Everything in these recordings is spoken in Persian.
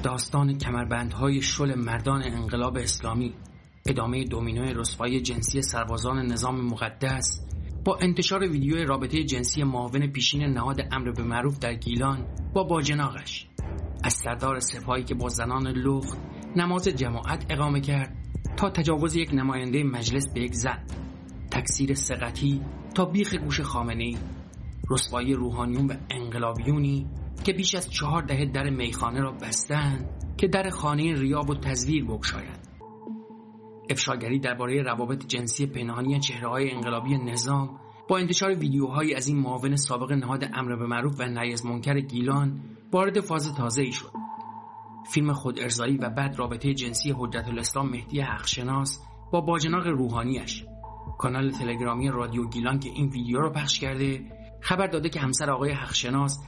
داستان کمربندهای شل مردان انقلاب اسلامی، ادامه دومینوی رسوایی جنسی سربازان نظام مقدس با انتشار ویدیوی رابطه جنسی معاون پیشین نهاد امر به معروف در گیلان با باجناقش، از سردار سپاهی که با زنان لخت نماز جماعت اقامه کرد تا تجاوز یک نماینده مجلس به یک زن، تکثیر ثقتی تا بیخ گوش خامنه‌ای، رسوایی روحانیون و انقلابیونی که بیش از 4 دهه در میخانه را بستند که در خانه ریاب و تزویر بگشایند. افشاگری درباره روابط جنسی پنهانی چهره‌های انقلابی نظام با انتشار ویدیوهایی از این معاون سابق نهاد امر به معروف و نهی از منکر گیلان وارد فاز تازه‌ای شد. فیلم خود ارضایی و بعد رابطه جنسی حجت الاسلام مهدی حقشناس با باجناق روحانیش. کانال تلگرامی رادیو گیلان که این ویدیو را پخش کرده خبر داده که همسر آقای حقشناس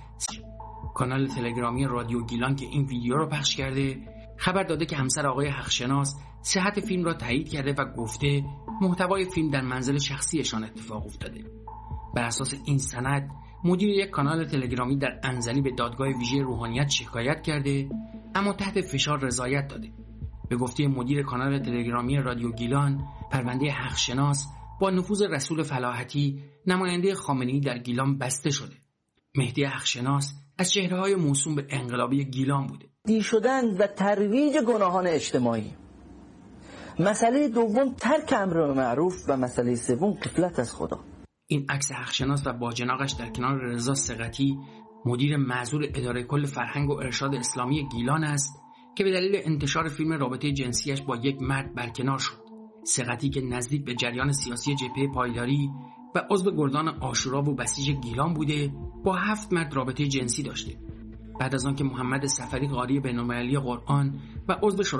صحت فیلم را تایید کرده و گفته محتوای فیلم در منزل شخصیشان اتفاق افتاده. بر اساس این سند مدیر یک کانال تلگرامی در انزلی به دادگاه ویژه روحانیت شکایت کرده اما تحت فشار رضایت داده. به گفته مدیر کانال تلگرامی رادیو گیلان، پرونده حقشناس با نفوذ رسول فلاحتی نماینده خامنه‌ای در گیلان بسته شده. مهدی حقشناس از چهره‌های موسوم به انقلابی گیلان بوده. دی شدن و ترویج گناهان اجتماعی. مسئله دوم ترک امر معروف و مسئله سوم غفلت از خدا. این عکس حقشناس و باجناقش در کنار رضا ثقتی، مدیر معزول اداره کل فرهنگ و ارشاد اسلامی گیلان است که به دلیل انتشار فیلم رابطه جنسیش با یک مرد برکنار شد. ثقتی که نزدیک به جریان سیاسی جبهه پایداری و عضو گردان عاشورا و بسیج گیلان بوده، با 7 مرد رابطه جنسی داشته. بعد از آن که محمد سفری قاری بین‌المللی قرآن و عضو